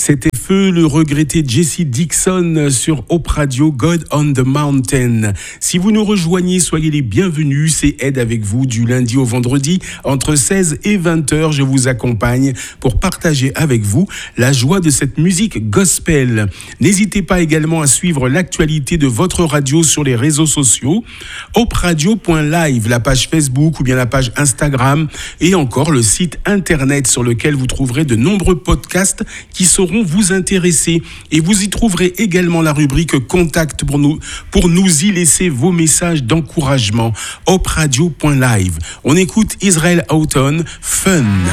C'était feu le regretté Jesse Dixon sur Hope Radio, God on the Mountain. Si vous nous rejoignez, soyez les bienvenus. C'est Ed avec vous du lundi au vendredi entre 16 et 20h. Je vous accompagne pour partager avec vous la joie de cette musique gospel. N'hésitez pas également à suivre l'actualité de votre radio sur les réseaux sociaux. hoperadio.live, la page Facebook ou bien la page Instagram et encore le site internet sur lequel vous trouverez de nombreux podcasts qui sauront vous intéresser. Et vous y trouverez également la rubrique Contact pour nous y laisser vos messages d'encouragement. hoperadio.live. On écoute Israel Houghton, Fun.